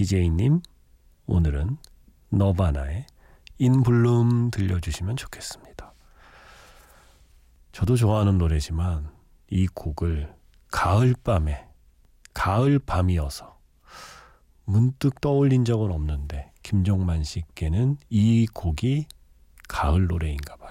TJ님, 오늘은 너바나의 인블룸 들려주시면 좋겠습니다. 저도 좋아하는 노래지만 이 곡을 가을 밤이어서 문득 떠올린 적은 없는데 김종만 씨께는 이 곡이 가을 노래인가 봐요.